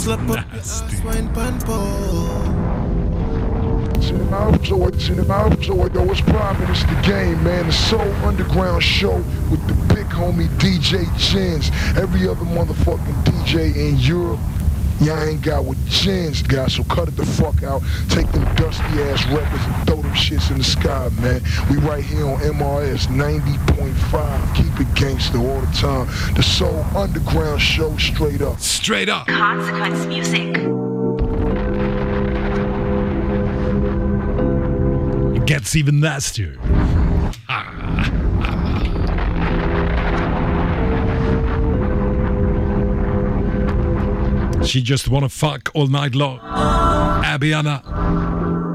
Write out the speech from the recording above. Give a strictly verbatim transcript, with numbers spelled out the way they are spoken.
Nasty. To the mouth, Joy, to the mouth, Joy, though it's private, it's the game, man. The Soul Underground show with the big homie D J Jens. Every other motherfucking D J in Europe, y'all ain't got what Jens got, so cut it the fuck out. Take them dusty ass records and throw them shits in the sky, man. We right here on M R S ninety point five. Keep it gangster all the time. The Soul Underground show, straight up. Straight up. Consequence music. Gets even nastier. She just wanna fuck all night long. Abiana.